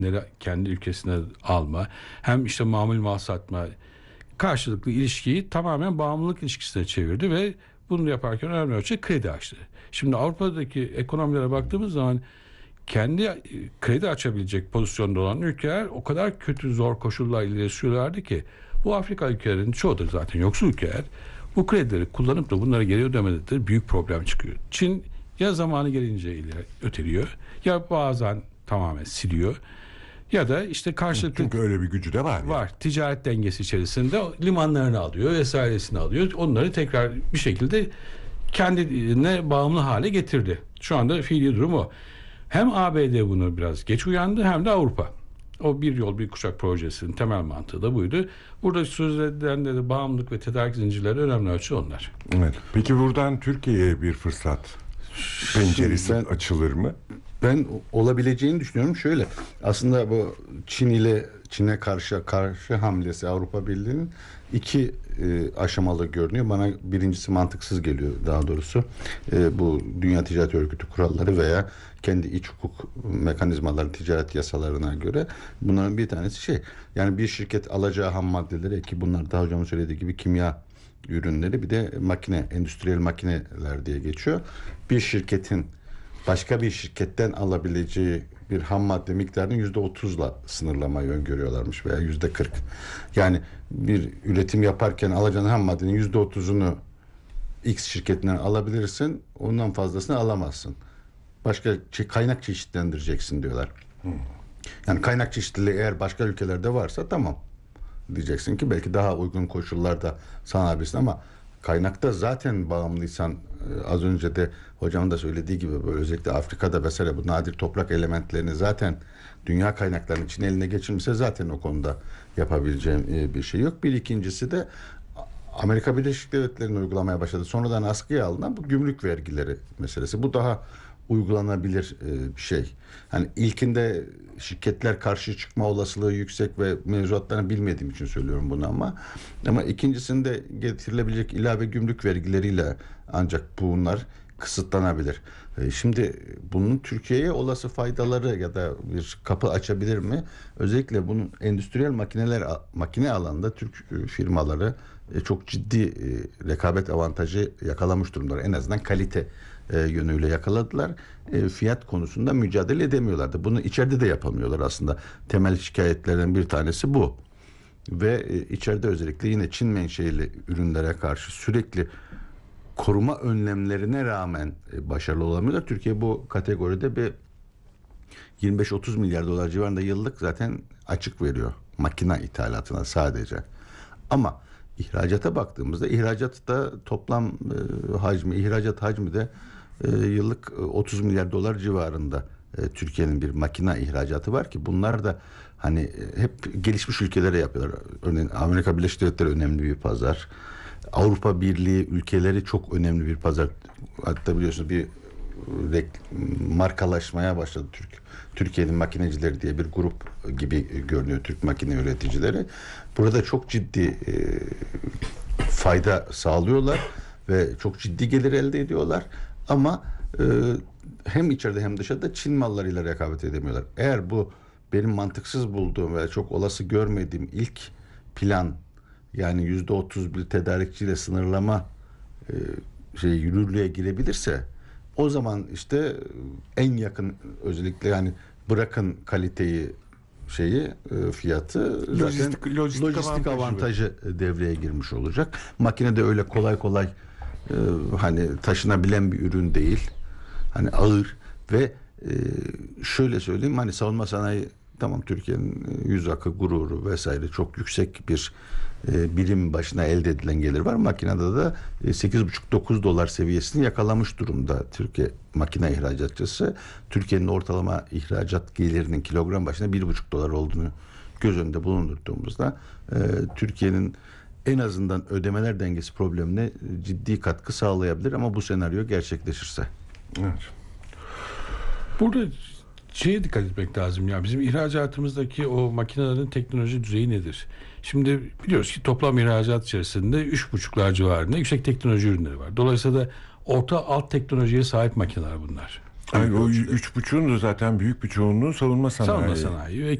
kendi ülkesine alma, hem işte mamul mal satma, karşılıklı ilişkiyi tamamen bağımlılık ilişkisine çevirdi ve bunu yaparken önemli ölçüde kredi açtı. Şimdi Avrupa'daki ekonomilere baktığımız zaman kendi kredi açabilecek pozisyonda olan ülkeler o kadar kötü, zor koşullarla yaşıyorlardı ki bu Afrika ülkelerinin çoğu da zaten yoksul ülkeler, bu kredileri kullanıp da bunları geri ödemede de büyük problem çıkıyor. Çin ya zamanı gelince öteliyor, ya bazen tamamen siliyor, ya da işte karşılıklı... Çünkü öyle bir gücü de var. Var. Ticaret dengesi içerisinde limanlarını alıyor, vesairesini alıyor. Onları tekrar bir şekilde kendine bağımlı hale getirdi. Şu anda fiili durum o. Hem ABD bunu biraz geç uyandı, hem de Avrupa. O bir yol bir kuşak projesinin temel mantığı da buydu. Burada söz edilen de bağımlılık ve tedarik zincirleri önemli ölçü onlar. Evet. Peki buradan Türkiye'ye bir fırsat penceresi açılır mı? Ben olabileceğini düşünüyorum. Şöyle, aslında bu Çin'e karşı hamlesi Avrupa Birliği'nin iki aşamalı görünüyor. Bana birincisi mantıksız geliyor daha doğrusu. Bu Dünya Ticaret Örgütü kuralları veya kendi iç hukuk mekanizmaları, ticaret yasalarına göre bunların bir tanesi yani bir şirket alacağı ham maddeleri, ki bunlar daha hocamın söylediği gibi kimya ürünleri, bir de endüstriyel makineler diye geçiyor. Bir şirketin başka bir şirketten alabileceği bir ham madde miktarını %30'la sınırlamayı öngörüyorlarmış veya %40. Yani bir üretim yaparken alacağın ham maddenin %30'unu X şirketinden alabilirsin, ondan fazlasını alamazsın. Başka kaynak çeşitlendireceksin diyorlar. Yani kaynak çeşitliliği eğer başka ülkelerde varsa tamam. Diyeceksin ki belki daha uygun koşullarda sağlayabilirsin, ama kaynakta zaten bağımlıysan, az önce de hocamın da söylediği gibi böyle özellikle Afrika'da vesaire bu nadir toprak elementlerini zaten dünya kaynaklarının Çin eline geçirmişse zaten o konuda yapabileceğim bir şey yok. Bir ikincisi de Amerika Birleşik Devletleri'nin uygulamaya başladı. Sonradan askıya alınan bu gümrük vergileri meselesi. Bu daha uygulanabilir bir şey. Hani ilkinde şirketler karşı çıkma olasılığı yüksek ve mevzuatlarını bilmediğim için söylüyorum bunu, ama ikincisinde getirilebilecek ilave gümrük vergileriyle ancak bunlar kısıtlanabilir. Şimdi bunun Türkiye'ye olası faydaları ya da bir kapı açabilir mi? Özellikle bunun endüstriyel makine alanında Türk firmaları çok ciddi rekabet avantajı yakalamış durumdalar. En azından kalite yönüyle yakaladılar. Fiyat konusunda mücadele edemiyorlardı. Bunu içeride de yapamıyorlar aslında. Temel şikayetlerden bir tanesi bu. Ve içeride özellikle yine Çin menşeli ürünlere karşı sürekli koruma önlemlerine rağmen başarılı olamıyorlar. Türkiye bu kategoride bir 25-30 milyar dolar civarında yıllık zaten açık veriyor makine ithalatına sadece. Ama ihracata baktığımızda ihracatta toplam ihracat hacmi de yıllık 30 milyar dolar civarında. Türkiye'nin bir makine ihracatı var ki bunlar da hani hep gelişmiş ülkelere yapıyorlar. Örneğin Amerika Birleşik Devletleri önemli bir pazar. Avrupa Birliği ülkeleri çok önemli bir pazar. Hatta biliyorsunuz bir markalaşmaya başladı Türkiye'nin makinecileri diye bir grup gibi görünüyor, Türk makine üreticileri. Burada çok ciddi fayda sağlıyorlar ve çok ciddi gelir elde ediyorlar. Ama hem içeride hem dışarıda Çin mallarıyla rekabet edemiyorlar. Eğer bu benim mantıksız bulduğum ve çok olası görmediğim ilk plan, yani %30 bir tedarikçiyle sınırlama yürürlüğe girebilirse, o zaman işte en yakın, özellikle yani bırakın kaliteyi fiyatı lojistik avantajı devreye girmiş olacak. Makine de öyle kolay kolay hani taşınabilen bir ürün değil. Hani ağır ve şöyle söyleyeyim, hani savunma sanayi tamam, Türkiye'nin yüz akı, gururu vesaire çok yüksek bir birim başına elde edilen gelir var. Makinede de 8,5-9 dolar seviyesini yakalamış durumda Türkiye makine ihracatçısı. Türkiye'nin ortalama ihracat gelirinin kilogram başına 1,5 dolar olduğunu göz önünde bulundurduğumuzda Türkiye'nin en azından ödemeler dengesi problemine ciddi katkı sağlayabilir, ama bu senaryo gerçekleşirse. Evet. Burada dikkat etmek lazım ya. Bizim ihracatımızdaki o makinelerin teknoloji düzeyi nedir? Şimdi biliyoruz ki toplam ihracat içerisinde 3,5'lar civarında yüksek teknoloji ürünleri var. Dolayısıyla da orta alt teknolojiye sahip makineler bunlar. Yani o ölçüde. 3,5'un da zaten büyük bir çoğunluğu savunma sanayi. Savunma sanayi ve